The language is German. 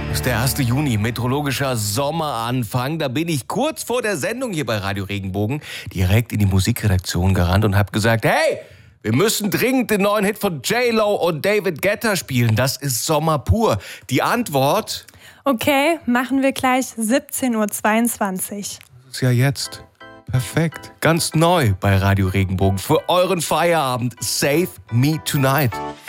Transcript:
Ist der 1. Juni, meteorologischer Sommeranfang. Da bin ich kurz vor der Sendung hier bei Radio Regenbogen direkt in die Musikredaktion gerannt und habe gesagt, hey, wir müssen dringend den neuen Hit von J-Lo und David Guetta spielen. Das ist Sommer pur. Die Antwort? Okay, machen wir gleich 17:22 Uhr. Das ist ja jetzt. Perfekt. Ganz neu bei Radio Regenbogen. Für euren Feierabend. Save Me Tonight.